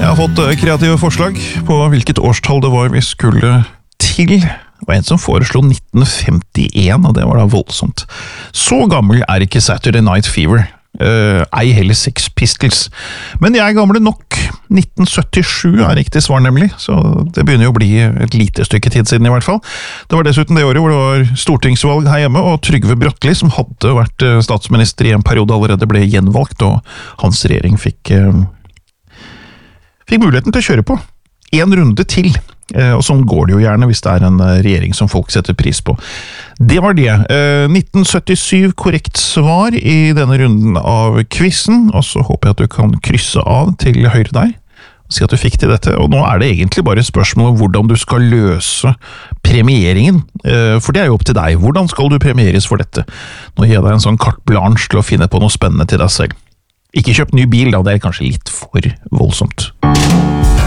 Jeg har fått kreative forslag på hvilket årstall det var vi skulle til. Det var en som foreslo 1951, og det var da voldsomt. Så gammel er ikke Saturday Night Fever. Ei heller Sex Pistols. Men jeg er gamle nok. 1977 er riktig svar nemlig, så det begynner jo å bli et lite stykke tid siden i hvert fall. Det var dessuten det året hvor det var stortingsvalg her hjemme, og Trygve Bratteli, som hadde vært statsminister i en periode allerede, ble gjenvalgt, og hans regjering fikk muligheten til å kjøre på. En runde til, og sånn går det jo gjerne hvis det er en regjering som folk setter pris på. Det var det. 1977 korrekt svar i denne runden av quizen, og så håper jeg at du kan krysse av til høyre der, og si at du fikk til dette. Og nå er det egentlig bare spørsmål om hvordan du skal løse premieringen, for det er jo opp til deg. Hvordan skal du premieres for dette? Nå gir jeg deg en sånn carte blanche til å finne på noe spennende til deg selv. Ikke kjøp ny bil da, det er kanskje litt for voldsomt.